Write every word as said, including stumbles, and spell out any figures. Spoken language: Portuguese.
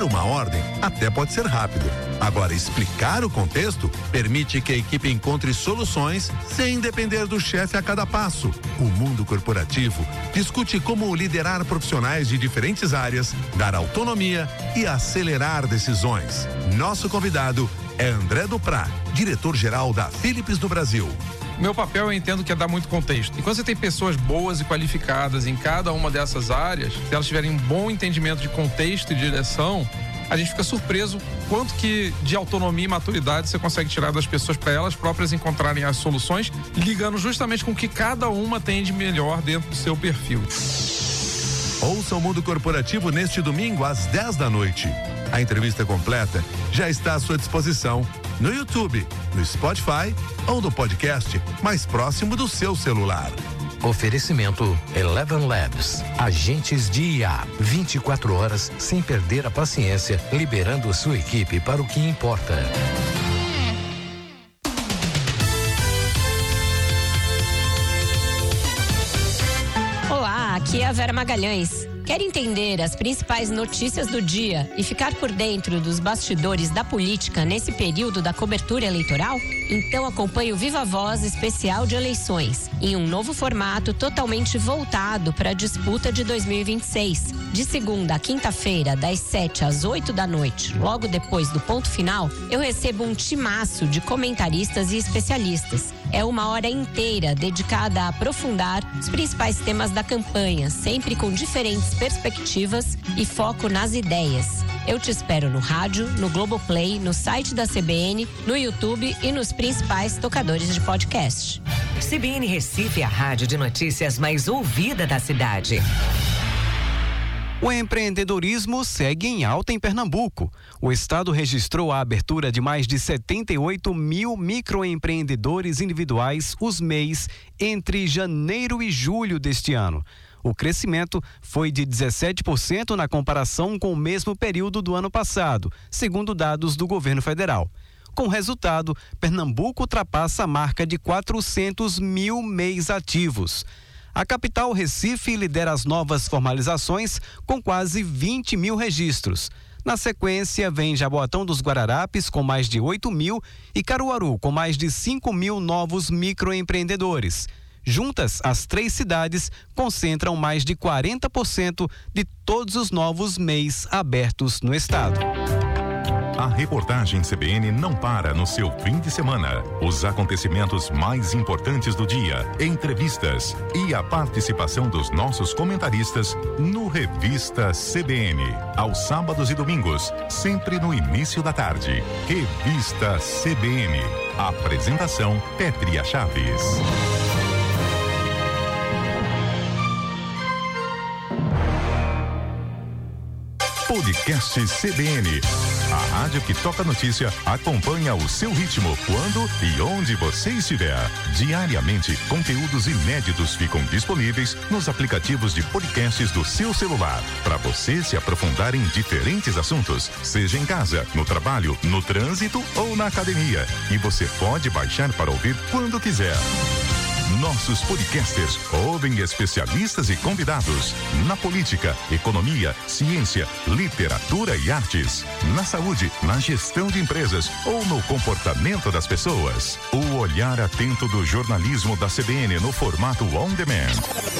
Dar uma ordem até pode ser rápido. Agora, explicar o contexto permite que a equipe encontre soluções sem depender do chefe a cada passo. O mundo corporativo discute como liderar profissionais de diferentes áreas, dar autonomia e acelerar decisões. Nosso convidado é André Duprá, diretor-geral da Philips no Brasil. Meu papel, eu entendo que é dar muito contexto. E quando você tem pessoas boas e qualificadas em cada uma dessas áreas, se elas tiverem um bom entendimento de contexto e direção, a gente fica surpreso quanto que de autonomia e maturidade você consegue tirar das pessoas para elas próprias encontrarem as soluções, ligando justamente com o que cada uma tem de melhor dentro do seu perfil. Ouça o Mundo Corporativo neste domingo às dez da noite. A entrevista completa já está à sua disposição no YouTube, no Spotify ou no podcast mais próximo do seu celular. Oferecimento Eleven Labs, agentes de I A, vinte e quatro horas sem perder a paciência, liberando sua equipe para o que importa. Olá, aqui é a Vera Magalhães. Quer entender as principais notícias do dia e ficar por dentro dos bastidores da política nesse período da cobertura eleitoral? Então acompanhe o Viva Voz especial de eleições, em um novo formato totalmente voltado para a disputa de dois mil e vinte e seis. De segunda a quinta-feira, das sete às oito da noite, logo depois do ponto final, eu recebo um timaço de comentaristas e especialistas. É uma hora inteira dedicada a aprofundar os principais temas da campanha, sempre com diferentes perspectivas e foco nas ideias. Eu te espero no rádio, no Globoplay, no site da C B N, no YouTube e nos principais tocadores de podcast. C B N Recife é a rádio de notícias mais ouvida da cidade. O empreendedorismo segue em alta em Pernambuco. O estado registrou a abertura de mais de setenta e oito mil microempreendedores individuais, os M E Is, entre janeiro e julho deste ano. O crescimento foi de dezessete por cento na comparação com o mesmo período do ano passado, segundo dados do governo federal. Com o resultado, Pernambuco ultrapassa a marca de quatrocentos mil M E Is ativos. A capital, Recife, lidera as novas formalizações com quase vinte mil registros. Na sequência, vem Jaboatão dos Guararapes com mais de oito mil e Caruaru com mais de cinco mil novos microempreendedores. Juntas, as três cidades concentram mais de quarenta por cento de todos os novos M E Is abertos no estado. A reportagem C B N não para no seu fim de semana. Os acontecimentos mais importantes do dia, entrevistas e a participação dos nossos comentaristas no Revista C B N. Aos sábados e domingos, sempre no início da tarde. Revista C B N. Apresentação Pétria Chaves. Podcast C B N. A rádio que toca notícia acompanha o seu ritmo, quando e onde você estiver. Diariamente, conteúdos inéditos ficam disponíveis nos aplicativos de podcasts do seu celular, para você se aprofundar em diferentes assuntos, seja em casa, no trabalho, no trânsito ou na academia. E você pode baixar para ouvir quando quiser. Nossos podcasters ouvem especialistas e convidados na política, economia, ciência, literatura e artes, na saúde, na gestão de empresas ou no comportamento das pessoas. O olhar atento do jornalismo da C B N no formato on demand.